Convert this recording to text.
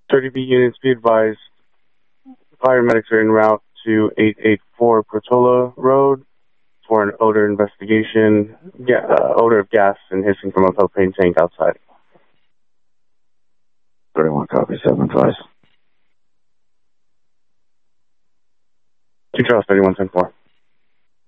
30B units, be advised. Paramedics are en route to 884 Portola Road for an odor investigation. Odor of gas and hissing from a propane tank outside. 31 copy, 7-5. 2 Charles 31, 10-4.